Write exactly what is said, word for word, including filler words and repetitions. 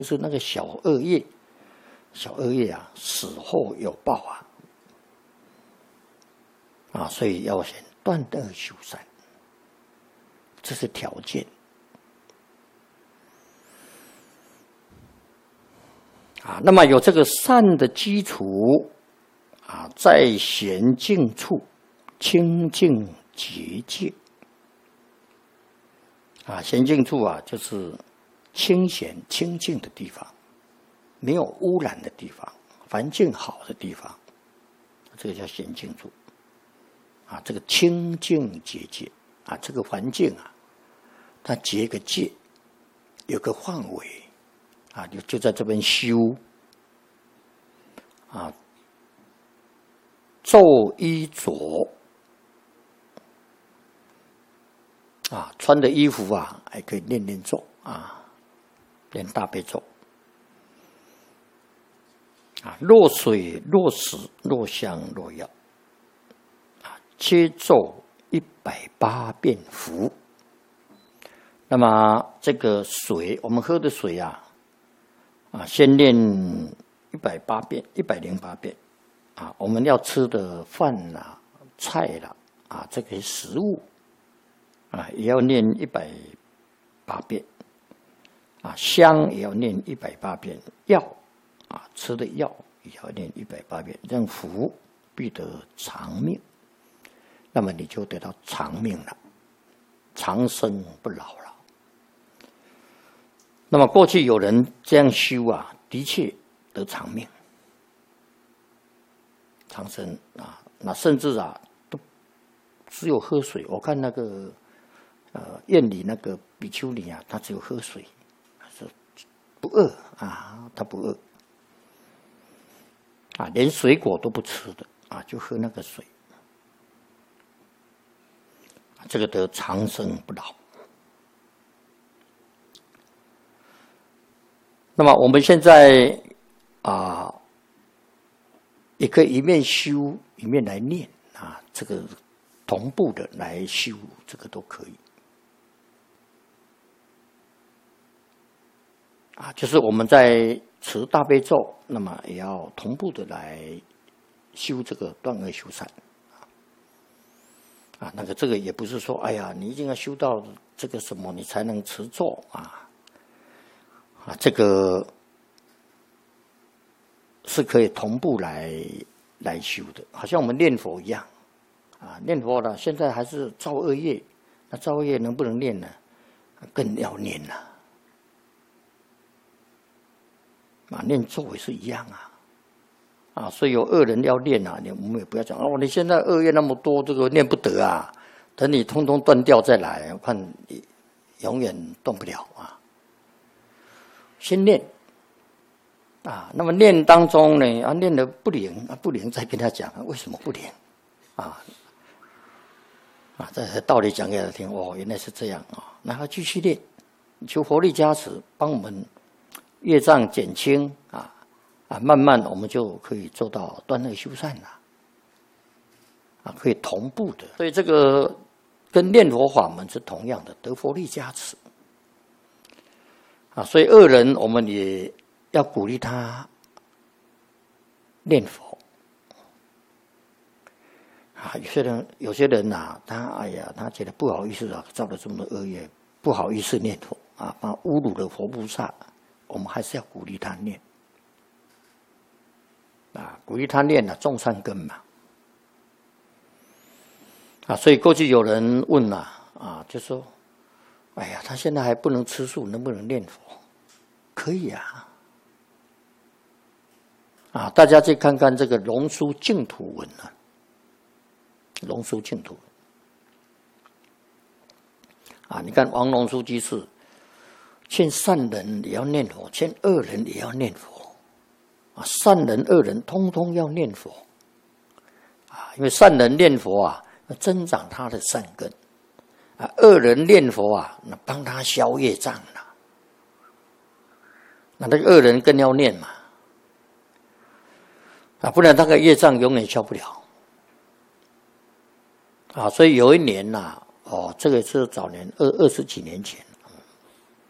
就是那个小恶业，小恶业啊，死后有报啊，啊，所以要先断恶修善，这是条件。啊，那么有这个善的基础啊，在闲静处清净洁净啊，闲静处啊，就是清闲清净的地方，没有污染的地方，环境好的地方，这个叫闲静处啊。这个清净洁净啊，这个环境啊，它结个界，有个范围。啊，就就在这边修啊，昼衣着啊，穿的衣服啊，还可以念念咒啊，念大悲咒啊，落水、落石、落香、落药啊，皆咒一百八遍符。那么这个水，我们喝的水啊。啊，先念一百八遍，一百零八遍，啊，我们要吃的饭啦、菜啦，啊，这个食物，啊，也要念一百八遍，啊，香也要念一百八遍，药，啊，吃的药也要念一百八遍，这样福必得长命，那么你就得到长命了，长生不老了。那么过去有人这样修啊，的确得长命、长生啊。那甚至啊，都只有喝水。我看那个呃院里那个比丘尼啊，他只有喝水，是不饿啊，他不饿啊，连水果都不吃的啊，就喝那个水，这个得长生不老。那么我们现在啊，也可以一面修一面来念啊，这个同步的来修，这个都可以啊。就是我们在持大悲咒，那么也要同步的来修这个断恶修善啊。那个这个也不是说，哎呀，你一定要修到这个什么，你才能持咒啊。啊，这个是可以同步来来修的，好像我们念佛一样啊。念佛呢，现在还是造恶业，那造恶业能不能念呢？更要念了啊，念咒也是一样啊啊，所以有恶人要念啊，我们也不要讲哦，你现在恶业那么多，这个念不得啊，等你通通断掉再来，我看你永远断不了啊。先念啊，那么念当中呢，啊念的不灵啊，不灵再跟他讲为什么不灵啊啊，这道理讲给他听哦，原来是这样啊，那他继续念，求佛力加持，帮我们业障减轻啊啊，慢慢我们就可以做到断恶修善了啊，可以同步的，所以这个跟念佛法门是同样的，得佛力加持。啊，所以恶人我们也要鼓励他念佛啊。有些人有些人呐、啊，他哎呀，他觉得不好意思啊，造了这么多恶业，不好意思念佛啊，把侮辱了佛菩萨，我们还是要鼓励他念啊，鼓励他念啊，种善根嘛啊。所以过去有人问呐 啊, 啊，就说。哎呀，他现在还不能吃素，能不能念佛？可以啊！啊，大家去看看这个龙书净土文啊，龙书净土啊，你看王龙书居士，劝善人也要念佛，劝恶人也要念佛啊，善人恶人通通要念佛啊，因为善人念佛啊，增长他的善根。啊，恶人念佛啊，那帮他消业障了。那那个恶人更要念嘛，啊，不然那个业障永远消不了。啊，所以有一年呐、啊，哦，这个是早年二二十几年前